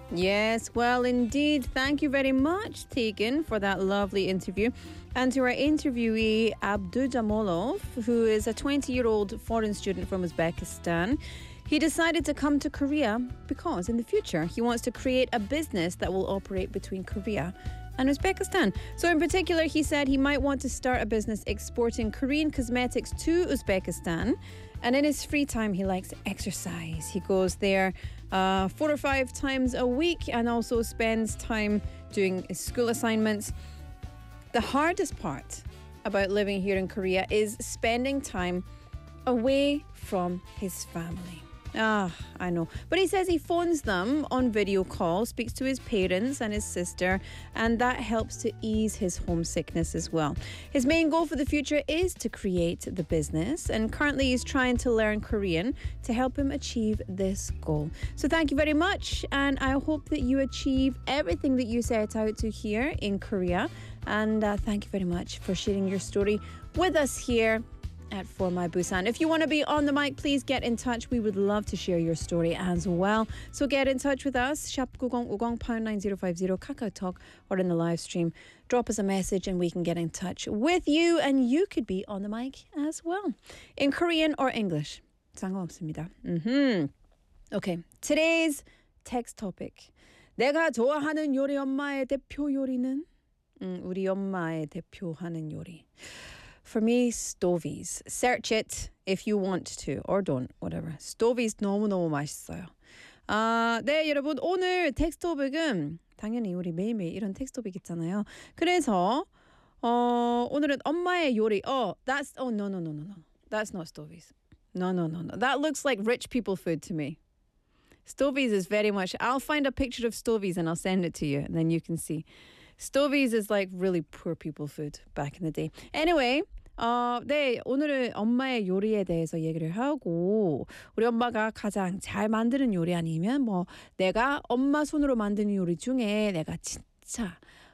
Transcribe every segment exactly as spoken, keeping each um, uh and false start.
Yes, well, indeed. Thank you very much, Tegan, for that lovely interview. And to our interviewee, Abdu Jamolov, who is a twenty-year-old foreign student from Uzbekistan. He decided to come to Korea because in the future he wants to create a business that will operate between Korea and Uzbekistan. So in particular, he said he might want to start a business exporting Korean cosmetics to Uzbekistan. And in his free time, he likes to exercise. He goes there uh, four or five times a week and also spends time doing his school assignments. The hardest part about living here in Korea is spending time away from his family. Ah, I know. But he says he phones them on video call, speaks to his parents and his sister, and that helps to ease his homesickness as well. His main goal for the future is to create the business, and currently he's trying to learn Korean to help him achieve this goal. So thank you very much, and I hope that you achieve everything that you set out to here in Korea. And uh, thank you very much for sharing your story with us here at For My Busan. If you want to be on the mic, please get in touch. We would love to share your story as well. So get in touch with us, 샵 구공오공 pound nine zero five zero KakaoTalk, or in the live stream. Drop us a message and we can get in touch with you, and you could be on the mic as well. In Korean or English. 상관없습니다. Mm-hmm. Okay, today's text topic. 내가 좋아하는 요리 엄마의 대표 요리는? 음, 우리 엄마의 대표하는 요리. For me, Stovies. Search it if you want to, or don't, whatever. Stovies 너무너무 맛있어요. 아, 네, 여러분. 오늘 텍스트오백은 당연히 우리 매일매일 이런 텍스트오백 있잖아요. 그래서 어, 오늘은 엄마의 요리. Oh, that's, oh, no, no, no, no, no. That's not Stovies. No, no, no, no. That looks like rich people food to me. Stovies is very much, I'll find a picture of Stovies and I'll send it to you, and then you can see. Stovies is like really poor people food back in the day. Anyway, 어, 네, 오늘은 엄마의 요리에 대해서 얘기를 하고, 우리 엄마가 가장 잘 만드는 요리 아니면 뭐 내가 엄마 손으로 만드는 요리 중에 내가 진짜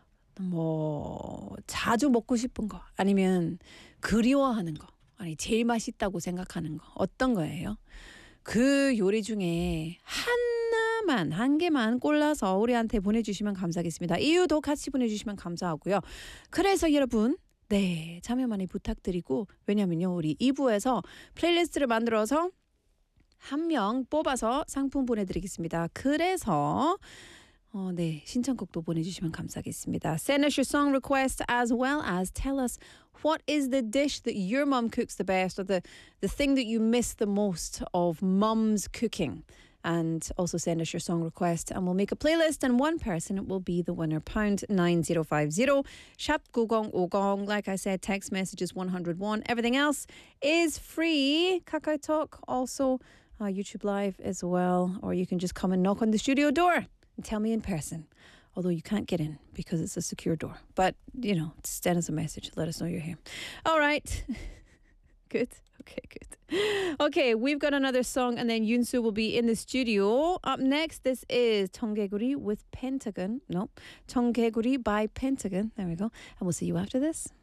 뭐 자주 먹고 싶은 거, 아니면 그리워하는 거, 아니 제일 맛있다고 생각하는 거 어떤 거예요? 그 요리 중에 하나만, 한 개만 골라서 우리한테 보내주시면 감사하겠습니다. 이유도 같이 보내주시면 감사하고요. 그래서 여러분, 네, 참여 많이 부탁드리고, 왜냐면요, 우리 이 부에서 플레이리스트를 만들어서 한 명 뽑아서 상품 보내드리겠습니다. 그래서 어, 네, 신청곡도 보내주시면 감사하겠습니다. Send us your song request as well as tell us what is the dish that your mum cooks the best, or the, the thing that you miss the most of mum's cooking. And also send us your song request and we'll make a playlist, and one person will be the winner. pound nine zero five zero, 샵 구공오공. Like I said, text messages one hundred one. Everything else is free. KakaoTalk, also uh, YouTube Live as well. Or you can just come and knock on the studio door and tell me in person. Although you can't get in because it's a secure door. But, you know, send us a message. Let us know you're here. All right. Good. Okay, good. Okay, we've got another song, and then Yoonsu will be in the studio. Up next, this is 청개구리 with Pentagon. No, 청개구리 by Pentagon. There we go. And we'll see you after this.